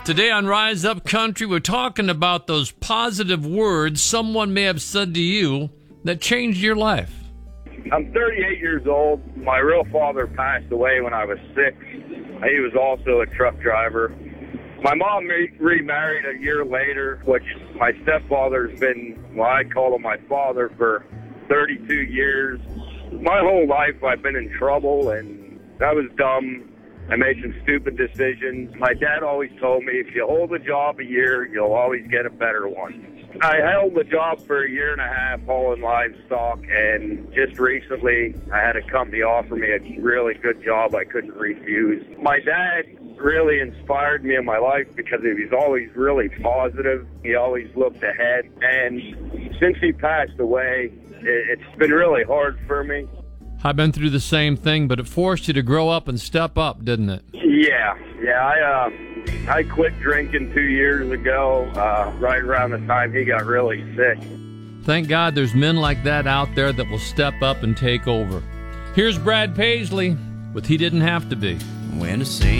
Today on Rise Up Country, we're talking about those positive words someone may have said to you that changed your life. I'm 38 years old. My real father passed away when I was 6. He was also a truck driver. My mom remarried a year later, which my stepfather's been, well, I call him my father, for 32 years. My whole life I've been in trouble, and I was dumb. I made some stupid decisions. My dad always told me, if you hold a job a year, you'll always get a better one. I held the job for a year and a half hauling livestock, and just recently I had a company offer me a really good job I couldn't refuse. My dad really inspired me in my life because he was always really positive. He always looked ahead, and since he passed away, it's been really hard for me. I've been through the same thing, but it forced you to grow up and step up, didn't it? Yeah. I quit drinking 2 years ago, right around the time he got really sick. Thank God there's men like that out there that will step up and take over. Here's Brad Paisley with He Didn't Have to Be. When a saint